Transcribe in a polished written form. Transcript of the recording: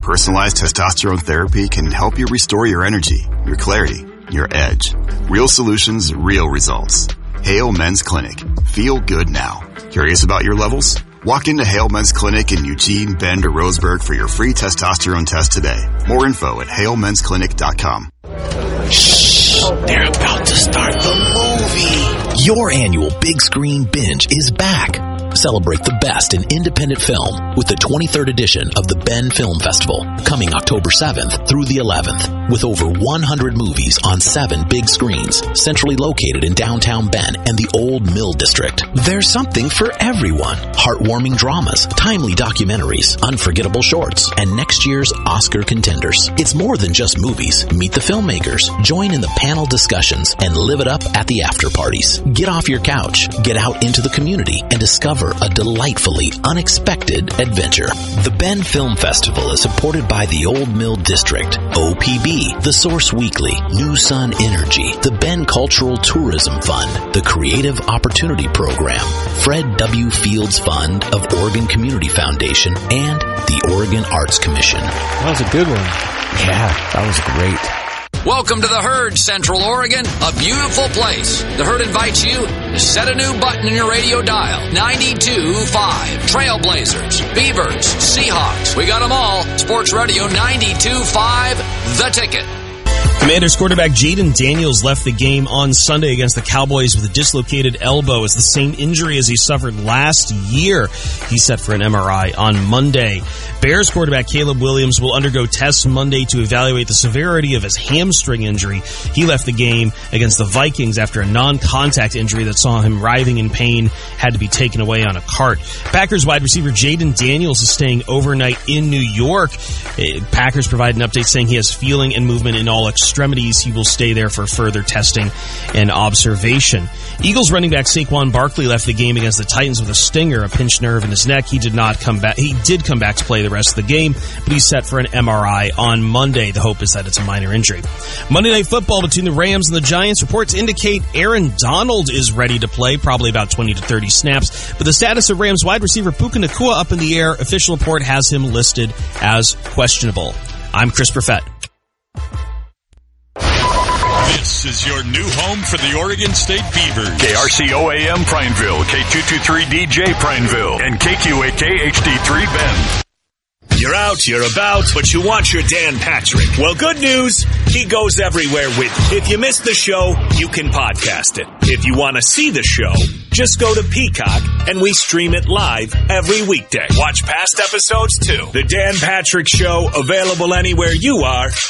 Personalized testosterone therapy can help you restore your energy, your clarity, your edge. Real solutions, real results. Hale Men's Clinic. Feel good now. Curious about your levels? Walk into Hale Men's Clinic in Eugene, Bend, or Roseburg for your free testosterone test today. More info at halemensclinic.com. Shh! They're about to start the movie! Your annual big screen binge is back. Celebrate the best in independent film with the 23rd edition of the Bend Film Festival, coming October 7th through the 11th, with over 100 movies on 7 big screens, centrally located in downtown Bend and the Old Mill District. There's something for everyone. Heartwarming dramas, timely documentaries, unforgettable shorts, and next year's Oscar contenders. It's more than just movies. Meet the filmmakers, join in the panel discussions, and live it up at the after parties. Get off your couch, get out into the community, and discover a delightfully unexpected adventure. The Bend Film Festival is supported by the Old Mill District, OPB, The Source Weekly, New Sun Energy, the Bend Cultural Tourism Fund, the Creative Opportunity Program, Fred W. Fields Fund of Oregon Community Foundation, and the Oregon Arts Commission. That was a good one. Yeah, that was great. Welcome to the Herd, Central Oregon, a beautiful place. The Herd invites you to set a new button in your radio dial. 92.5. Trailblazers, Beavers, Seahawks. We got them all. Sports Radio 92.5. The Ticket. Commanders quarterback Jaden Daniels left the game on Sunday against the Cowboys with a dislocated elbow. It's the same injury as he suffered last year. He's set for an MRI on Monday. Bears quarterback Caleb Williams will undergo tests Monday to evaluate the severity of his hamstring injury. He left the game against the Vikings after a non-contact injury that saw him writhing in pain, had to be taken away on a cart. Packers wide receiver Jaden Daniels is staying overnight in New York. Packers provide an update saying he has feeling and movement in all extremities. He will stay there for further testing and observation. Eagles running back Saquon Barkley left the game against the Titans with a stinger, a pinched nerve in his neck. He did not come back. He did come back to play the rest of the game, but he's set for an MRI on Monday. The hope is that it's a minor injury. Monday Night Football between the Rams and the Giants. Reports indicate Aaron Donald is ready to play, probably about 20 to 30 snaps. But the status of Rams wide receiver Puka Nacua up in the air. Official report has him listed as questionable. I'm Chris Perfett. This is your new home for the Oregon State Beavers. KRCO-AM Prineville, K223DJ Prineville, and KQAK HD3 Bend. You're out, you're about, but you want your Dan Patrick. Well, good news, he goes everywhere with you. If you missed the show, you can podcast it. If you want to see the show, just go to Peacock, and we stream it live every weekday. Watch past episodes, too. The Dan Patrick Show, available anywhere you are.